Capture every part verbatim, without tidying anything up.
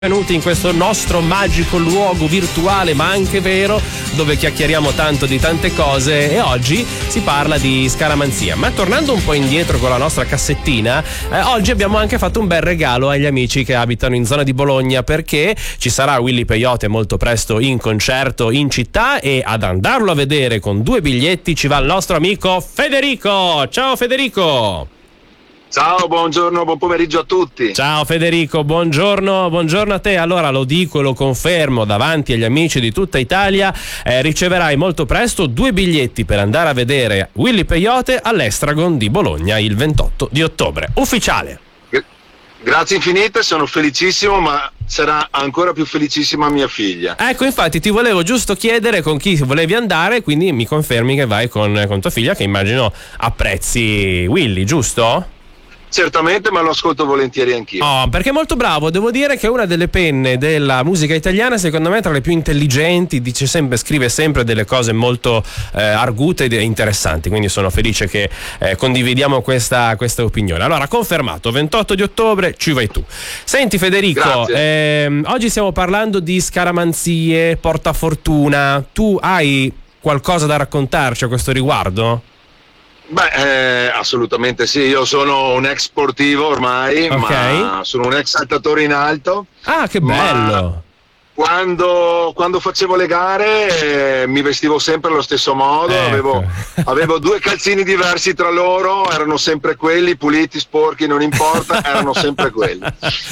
Benvenuti in questo nostro magico luogo virtuale ma anche vero, dove chiacchieriamo tanto di tante cose, e oggi si parla di scaramanzia. Ma tornando un po' indietro con la nostra cassettina, eh, oggi abbiamo anche fatto un bel regalo agli amici che abitano in zona di Bologna, perché ci sarà Willy Peyote molto presto in concerto in città, e ad andarlo a vedere con due biglietti ci va il nostro amico Federico. Ciao Federico! Ciao, buongiorno, buon pomeriggio a tutti. Ciao Federico, buongiorno, buongiorno a te. Allora lo dico e lo confermo davanti agli amici di tutta Italia, eh, riceverai molto presto due biglietti per andare a vedere Willy Peyote all'Estragon di Bologna il ventotto di ottobre. Ufficiale. Grazie infinite, sono felicissimo, ma sarà ancora più felicissima mia figlia. Ecco, infatti ti volevo giusto chiedere con chi volevi andare, quindi mi confermi che vai con, con tua figlia, che immagino apprezzi Willy, giusto? Certamente, ma lo ascolto volentieri anch'io. Oh, perché è molto bravo, devo dire che è una delle penne della musica italiana, secondo me tra le più intelligenti, dice sempre, scrive sempre delle cose molto eh, argute e interessanti, quindi sono felice che eh, condividiamo questa, questa opinione. Allora, confermato, ventotto di ottobre, ci vai tu. Senti Federico, ehm, oggi stiamo parlando di scaramanzie, portafortuna. Tu hai qualcosa da raccontarci a questo riguardo? Beh, eh, assolutamente sì, io sono un ex sportivo ormai, okay. Ma sono un ex saltatore in alto. Ah, che bello! Quando, quando facevo le gare eh, mi vestivo sempre allo stesso modo, ecco. avevo, avevo due calzini diversi tra loro, erano sempre quelli, puliti, sporchi, non importa, erano sempre quelli.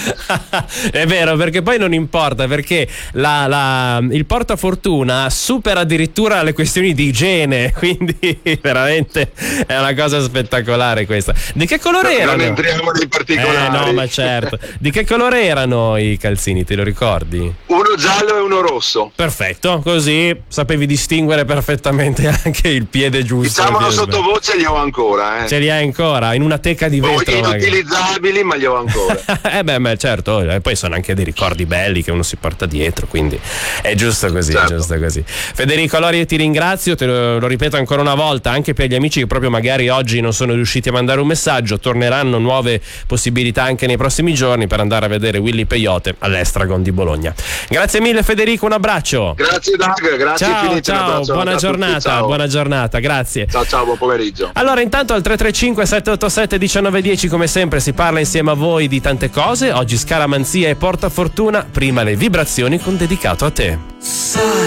È vero, perché poi non importa, perché la, la, il portafortuna supera addirittura le questioni di igiene, quindi veramente è una cosa spettacolare questa. Di che colore no, erano? Non entriamo nei particolari. Eh, no, ma certo. Di che colore erano i calzini, te lo ricordi? Uno giallo e uno rosso. Perfetto, così sapevi distinguere perfettamente anche il piede giusto. Diciamolo sottovoce, li ho ancora. Eh. Ce li hai ancora? In una teca di vetro? Inutilizzabili, ma li ho ancora. eh beh, beh, certo, eh, poi sono anche dei ricordi belli che uno si porta dietro, quindi è giusto così, certo. È giusto così. Federico, allora io ti ringrazio, te lo, lo ripeto ancora una volta, anche per gli amici che proprio magari oggi non sono riusciti a mandare un messaggio, torneranno nuove possibilità anche nei prossimi giorni per andare a vedere Willy Peyote all'Estragon di Bologna. Grazie mille Federico, un abbraccio. Grazie Doug, grazie ciao, infinite. Ciao, buona giornata, ciao. buona giornata, grazie. Ciao ciao, buon pomeriggio. Allora intanto al tre tre cinque sette otto sette uno nove uno zero come sempre si parla insieme a voi di tante cose. Oggi scaramanzia e portafortuna, prima le vibrazioni con dedicato a te. Sai